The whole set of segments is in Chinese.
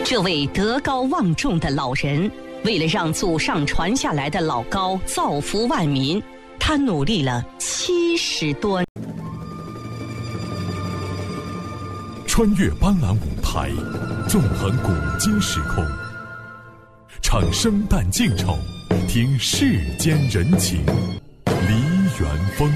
这位德高望重的老人，为了让祖上传下来的老高造福万民，他努力了70多年。 穿越斑斓舞台，纵横古今时空，唱生旦净丑，听世间人情。梨园风。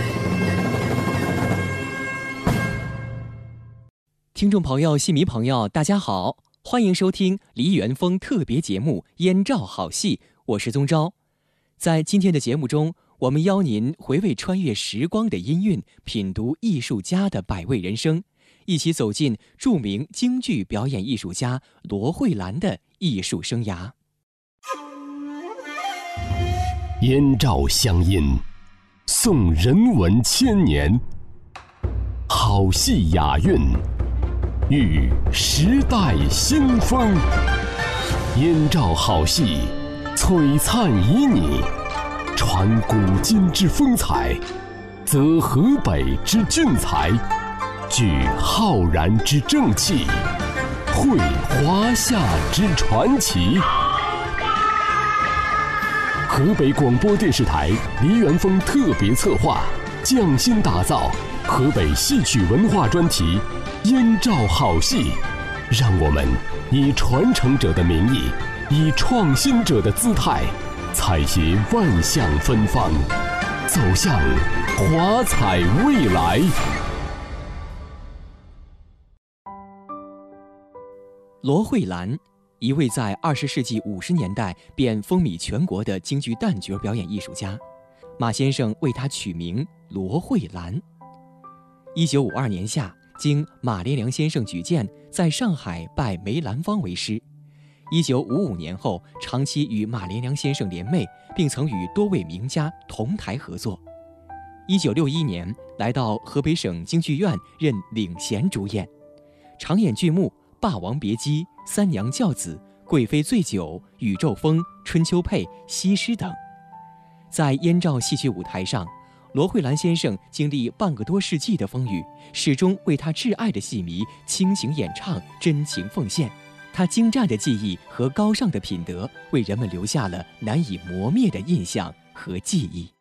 听众朋友、戏迷朋友，大家好，欢迎收听梨园风特别节目《燕赵好戏》，我是宗昭。在今天的节目中，我们邀您回味穿越时光的音韵，品读艺术家的百味人生，一起走进著名京剧表演艺术家罗慧兰的艺术生涯。 燕赵乡音，颂人文千年，好戏雅韵，遇时代新风。燕赵好戏，璀璨旖旎，传古今之风采，则河北之俊才，聚浩然之正气，绘华夏之传奇。河北广播电视台梨园风特别策划，匠心打造河北戏曲文化专题《燕赵好戏》，让我们以传承者的名义，以创新者的姿态，采撷万象芬芳，走向华彩未来。 罗慧兰，一位在20世纪50年代便风靡全国的京剧旦角表演艺术家，马先生为她取名罗慧兰。1952年夏，经马连良先生举荐，在上海拜梅兰芳为师。1955年后，长期与马连良先生联袂，并曾与多位名家同台合作。1961年，来到河北省京剧院任领衔主演，常演剧目《霸王别姬》《三娘教子》《贵妃醉酒》《宇宙风》《春秋配》《西施》等。在燕赵戏曲舞台上，罗慧兰先生经历半个多世纪的风雨，始终为他挚爱的戏迷倾情演唱，真情奉献。他精湛的技艺和高尚的品德，为人们留下了难以磨灭的印象和记忆。